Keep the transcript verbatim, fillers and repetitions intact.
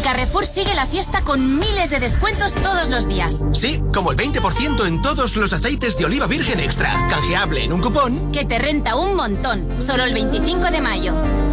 Carrefour sigue la fiesta con miles de descuentos todos los días. Sí, como el veinte por ciento en todos los aceites de oliva virgen extra. Canjeable en un cupón que te renta un montón. Solo el veinticinco de mayo.